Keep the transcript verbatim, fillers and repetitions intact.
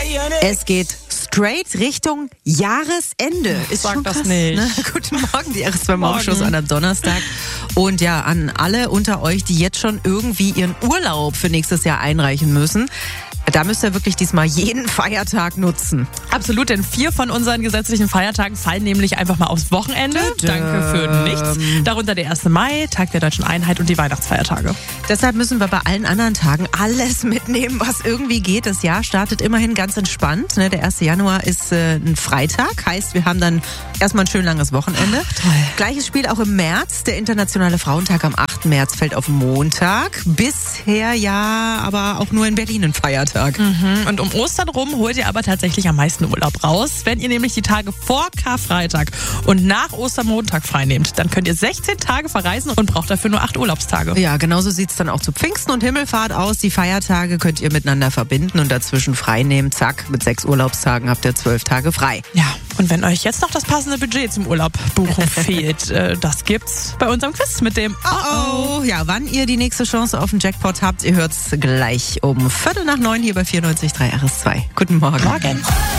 Es geht straight Richtung Jahresende. Ist Sag schon das krass, nicht. Ne? Guten Morgen, die R S zwei Morgenshows Morgen. an einem Donnerstag. Und ja, an alle unter euch, die jetzt schon irgendwie ihren Urlaub für nächstes Jahr einreichen müssen. Da müsst ihr wirklich diesmal jeden Feiertag nutzen. Absolut, denn vier von unseren gesetzlichen Feiertagen fallen nämlich einfach mal aufs Wochenende. Danke für nichts. Darunter der erste Mai, Tag der Deutschen Einheit und die Weihnachtsfeiertage. Deshalb müssen wir bei allen anderen Tagen alles mitnehmen, was irgendwie geht. Das Jahr startet immerhin ganz entspannt. Ne? Der erste Januar ist äh, ein Freitag, heißt, wir haben dann erstmal ein schön langes Wochenende. Ach, toll. Gleiches Spiel auch im März. Der Internationale Frauentag am achten März fällt auf Montag. Bisher ja, aber auch nur in Berlin ein Feiertag. Mhm. Und um Ostern rum holt ihr aber tatsächlich am meisten Urlaub raus. Wenn ihr nämlich die Tage vor Karfreitag und nach Ostermontag freinehmt, dann könnt ihr sechzehn Tage verreisen und braucht dafür nur acht Urlaubstage. Ja, genauso sieht's dann auch zu Pfingsten und Himmelfahrt aus. Die Feiertage könnt ihr miteinander verbinden und dazwischen frei nehmen. Zack, mit sechs Urlaubstagen habt ihr zwölf Tage frei. Ja, und wenn euch jetzt noch das passende Budget zum Urlaub buchen fehlt, äh, das gibt's bei unserem Quiz mit dem Oh, oh. Ja, wann ihr die nächste Chance auf den Jackpot habt, ihr hört's gleich um Viertel nach neun hier bei vierundneunzig Komma drei R S zwei. Guten Morgen. Morgen.